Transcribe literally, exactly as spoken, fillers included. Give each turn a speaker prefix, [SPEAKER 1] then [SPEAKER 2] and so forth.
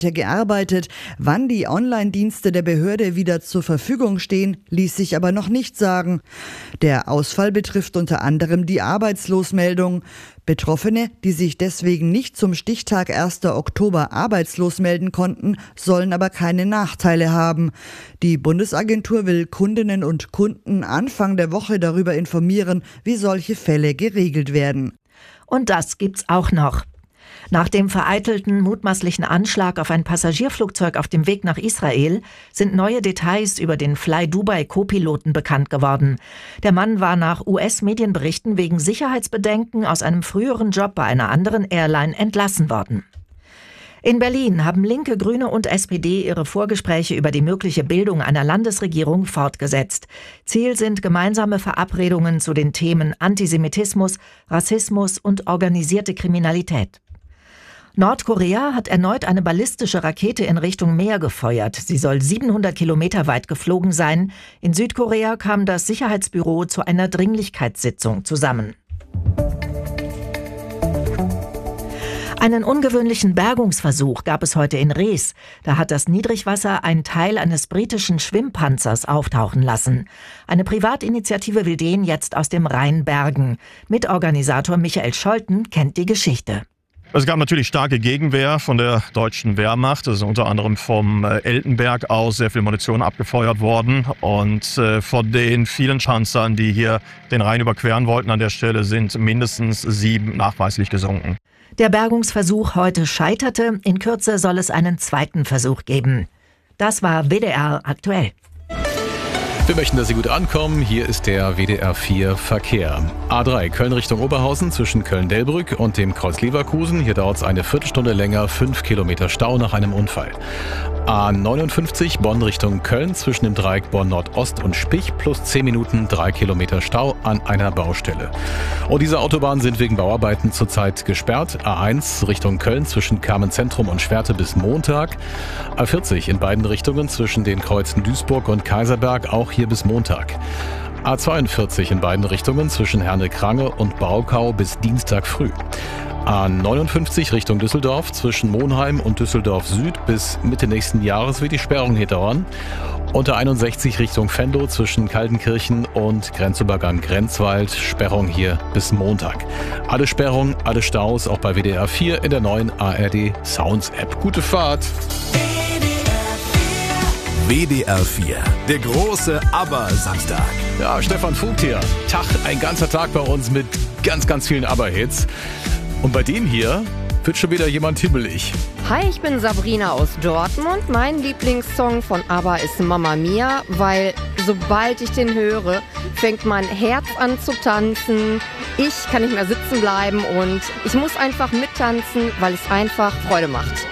[SPEAKER 1] gearbeitet. Wann die Online-Dienste der Behörde wieder zur Verfügung stehen, ließ sich aber noch nicht sagen. Der Ausfall betrifft unter anderem die Arbeitslosmeldung. Betroffene, die sich deswegen nicht zum Stichtag ersten Oktober arbeitslos melden konnten, sollen aber keine Nachteile haben. Die Bundesagentur will Kundinnen und Kunden Anfang der Woche darüber informieren, wie solche Fälle geregelt werden.
[SPEAKER 2] Und das gibt's auch noch. Nach dem vereitelten mutmaßlichen Anschlag auf ein Passagierflugzeug auf dem Weg nach Israel sind neue Details über den Fly Dubai Co-Piloten bekannt geworden. Der Mann war nach U S-Medienberichten wegen Sicherheitsbedenken aus einem früheren Job bei einer anderen Airline entlassen worden. In Berlin haben Linke, Grüne und S P D ihre Vorgespräche über die mögliche Bildung einer Landesregierung fortgesetzt. Ziel sind gemeinsame Verabredungen zu den Themen Antisemitismus, Rassismus und organisierte Kriminalität. Nordkorea hat erneut eine ballistische Rakete in Richtung Meer gefeuert. Sie soll siebenhundert Kilometer weit geflogen sein. In Südkorea kam das Sicherheitsbüro zu einer Dringlichkeitssitzung zusammen. Einen ungewöhnlichen Bergungsversuch gab es heute in Rees. Da hat das Niedrigwasser einen Teil eines britischen Schwimmpanzers auftauchen lassen. Eine Privatinitiative will den jetzt aus dem Rhein bergen. Mitorganisator Michael Scholten kennt die Geschichte.
[SPEAKER 3] Es gab natürlich starke Gegenwehr von der deutschen Wehrmacht. Es ist unter anderem vom Eltenberg aus sehr viel Munition abgefeuert worden. Und äh, von den vielen Schanzern, die hier den Rhein überqueren wollten an der Stelle, sind mindestens sieben nachweislich gesunken.
[SPEAKER 2] Der Bergungsversuch heute scheiterte. In Kürze soll es einen zweiten Versuch geben. Das war W D R aktuell.
[SPEAKER 4] Wir möchten, dass Sie gut ankommen. Hier ist der W D R vier Verkehr. A drei Köln Richtung Oberhausen zwischen Köln-Delbrück und dem Kreuz Leverkusen. Hier dauert es eine Viertelstunde länger, fünf Kilometer Stau nach einem Unfall. A neunundfünfzig Bonn Richtung Köln zwischen dem Dreieck Bonn-Nordost und Spich plus zehn Minuten, drei Kilometer Stau an einer Baustelle. Und diese Autobahnen sind wegen Bauarbeiten zurzeit gesperrt. A eins Richtung Köln zwischen Kamenz-Zentrum und Schwerte bis Montag. A vierzig in beiden Richtungen zwischen den Kreuzen Duisburg und Kaiserberg auch hier bis Montag. A zweiundvierzig in beiden Richtungen zwischen Herne-Krange und Braukau bis Dienstag früh. A neunundfünfzig Richtung Düsseldorf zwischen Monheim und Düsseldorf Süd bis Mitte nächsten Jahres wird die Sperrung hier dauern. Und A einundsechzig Richtung Venlo zwischen Kaltenkirchen und Grenzübergang Grenzwald, Sperrung hier bis Montag. Alle Sperrungen, alle Staus auch bei W D R vier in der neuen A R D Sounds App. Gute Fahrt!
[SPEAKER 5] W D R vier, der große ABBA-Samstag.
[SPEAKER 4] Ja, Stefan Vogt hier. Tag, ein ganzer Tag bei uns mit ganz, ganz vielen ABBA-Hits. Und bei dem hier wird schon wieder jemand himmelig.
[SPEAKER 6] Hi, ich bin Sabrina aus Dortmund. Mein Lieblingssong von ABBA ist Mamma Mia, weil sobald ich den höre, fängt mein Herz an zu tanzen. Ich kann nicht mehr sitzen bleiben und ich muss einfach mittanzen, weil es einfach Freude macht.